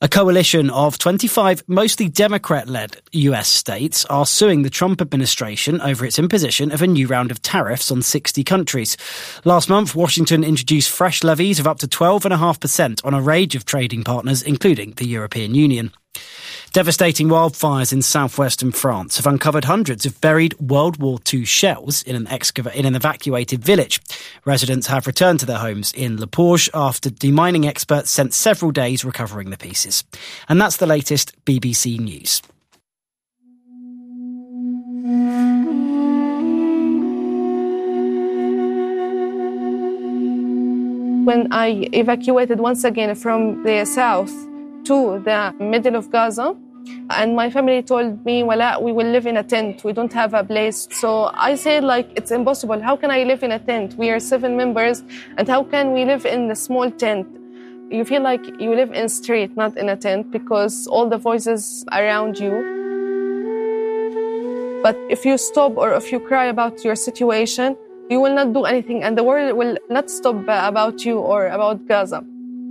A coalition of 25 mostly Democrat-led US states are suing the Trump administration over its imposition of a new round of tariffs on 60 countries. Last month, Washington introduced fresh levies of up to 12.5% on a range of trading partners, including the European Union. Devastating wildfires in southwestern France have uncovered hundreds of buried World War II shells in an evacuated village. Residents have returned to their homes in Le Porge after demining experts spent several days recovering the pieces. And that's the latest BBC News. When I evacuated once again from the south to the middle of Gaza, and my family told me, Wala, we will live in a tent. We don't have a place. So I said, it's impossible. How can I live in a tent? We are 7 members, and how can we live in a small tent? You feel like you live in a street, not in a tent, because all the voices around you. But if you stop or if you cry about your situation, you will not do anything, and the world will not stop about you or about Gaza.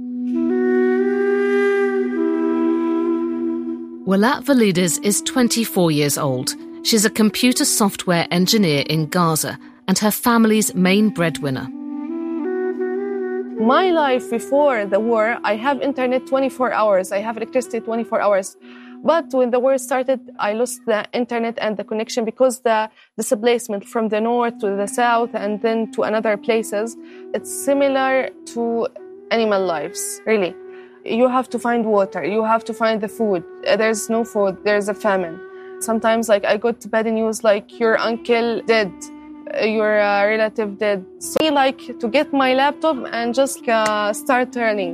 Walat Valides is 24 years old. She's a computer software engineer in Gaza and her family's main breadwinner. My life before the war, I have internet 24 hours. I have electricity 24 hours. But when the war started, I lost the internet and the connection because the displacement from the north to the south and then to another places, it's similar to animal lives, really. You have to find water, you have to find the food. There's no food, there's a famine. Sometimes I got bad news your uncle dead, your relative dead. So I to get my laptop and just start learning.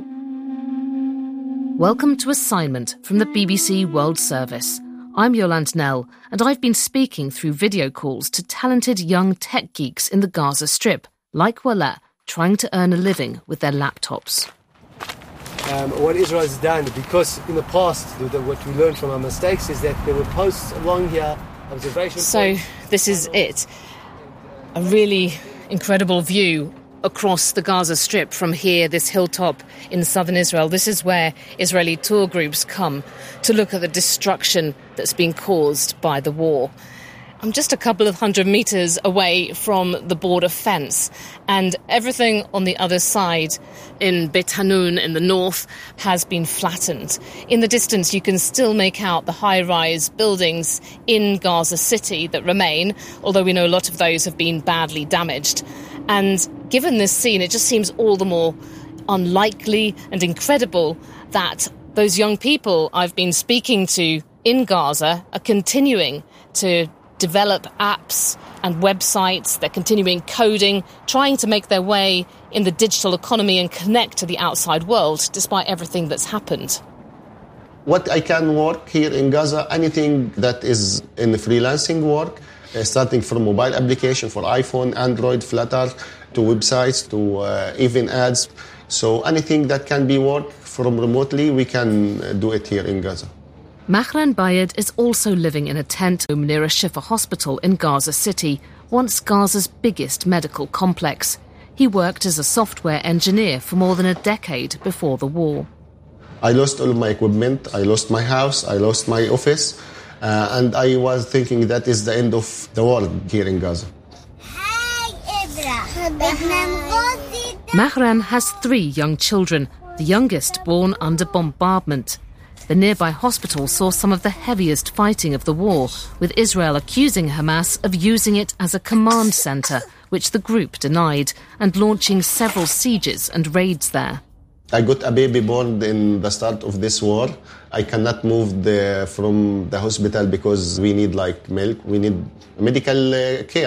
Welcome to Assignment from the BBC World Service. I'm Yolande Nell, and I've been speaking through video calls to talented young tech geeks in the Gaza Strip, like Walat, trying to earn a living with their laptops. What Israel has done, because in the past, what we learned from our mistakes is that there were posts along here, observation So points. This is it. A really incredible view across the Gaza Strip from here, this hilltop in southern Israel. This is where Israeli tour groups come to look at the destruction that's been caused by the war. I'm just a couple of 100 metres away from the border fence, and everything on the other side in Beit Hanun in the north has been flattened. In the distance, you can still make out the high-rise buildings in Gaza City that remain, although we know a lot of those have been badly damaged. And given this scene, it just seems all the more unlikely and incredible that those young people I've been speaking to in Gaza are continuing to develop apps and websites. They're continuing coding, trying to make their way in the digital economy and connect to the outside world, despite everything that's happened. What I can work here in Gaza, anything that is in the freelancing work, starting from mobile application for iPhone, Android, Flutter, to websites, to even ads. So anything that can be worked from remotely, we can do it here in Gaza. Mahran Bayed is also living in a tent near a Shifa hospital in Gaza City, once Gaza's biggest medical complex. He worked as a software engineer for more than a decade before the war. I lost all of my equipment, I lost my house, I lost my office, and I was thinking that is the end of the world here in Gaza. Mahran has 3 young children, the youngest born under bombardment. The nearby hospital saw some of the heaviest fighting of the war, with Israel accusing Hamas of using it as a command centre, which the group denied, and launching several sieges and raids there. I got a baby born in the start of this war. I cannot move from the hospital because we need milk, we need medical care.